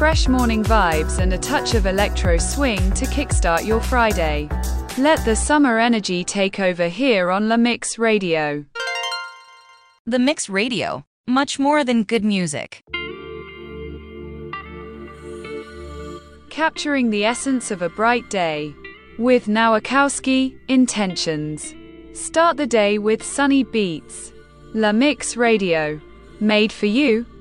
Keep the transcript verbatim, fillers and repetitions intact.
fresh morning vibes and a touch of electro swing to kickstart your Friday. Let the summer energy take over here on La Mix Radio. The Mix Radio, much more than good music. Capturing the essence of a bright day. With Nowakowski, Intentions. Start the day with sunny beats. La Mix Radio. Made for you.